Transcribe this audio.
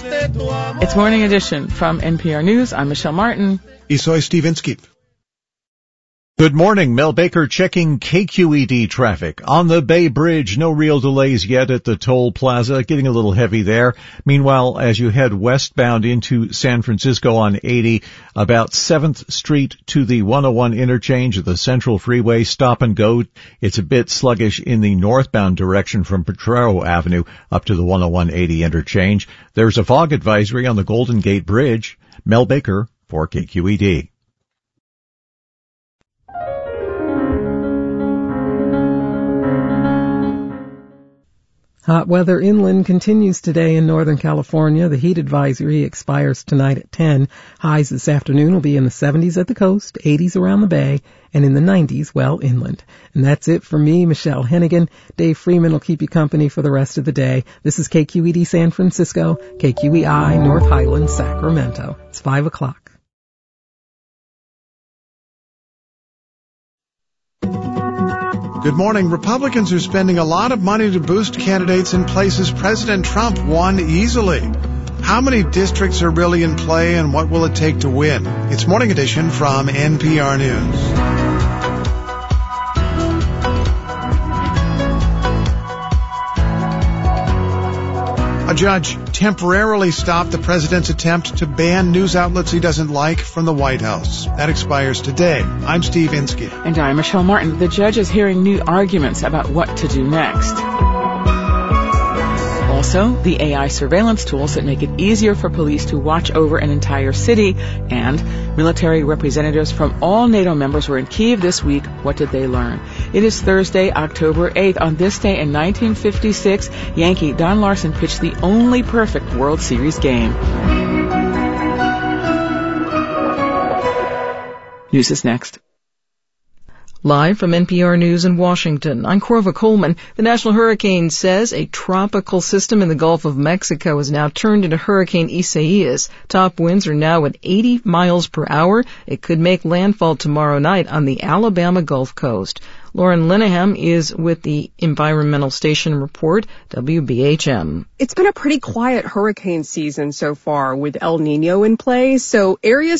It's Morning Edition from NPR News. I'm Michelle Martin. Y soy Steve Inskeep. Good morning. Mel Baker checking KQED traffic. On the Bay Bridge, no real delays yet at the toll plaza, getting a little heavy there. Meanwhile, as you head westbound into San Francisco on 80, about 7th Street to the 101 interchange of the Central Freeway, stop and go. It's a bit sluggish in the northbound direction from Potrero Avenue up to the 101-80 interchange. There's a fog advisory on the Golden Gate Bridge. Mel Baker for KQED. Hot weather inland continues today in Northern California. The heat advisory expires tonight at 10. Highs this afternoon will be in the 70s at the coast, 80s around the bay, and in the 90s, well, inland. And that's it for me, Michelle Hennigan. Dave Freeman will keep you company for the rest of the day. This is KQED San Francisco, KQEI North Highlands, Sacramento. It's 5 o'clock. Good morning. Republicans are spending a lot of money to boost candidates in places President Trump won easily. How many districts are really in play and what will it take to win? It's Morning Edition from NPR News. A judge temporarily stopped the president's attempt to ban news outlets he doesn't like from the White House. That expires today. I'm Steve Inskeep. And I'm Michelle Martin. The judge is hearing new arguments about what to do next. Also, the AI surveillance tools that make it easier for police to watch over an entire city, and military representatives from all NATO members were in Kyiv this week. What did they learn? It is Thursday, October 8th. On this day in 1956, Yankee Don Larson pitched the only perfect World Series game. News is next. Live from NPR News in Washington, I'm Corva Coleman. The National Hurricane says a tropical system in the Gulf of Mexico has now turned into Hurricane Isaias. Top winds are now at 80 miles per hour. It could make landfall tomorrow night on the Alabama Gulf Coast. Lauren Linehan is with the Environmental Station Report, WBHM. It's been a pretty quiet hurricane season so far with El Nino in play, so areas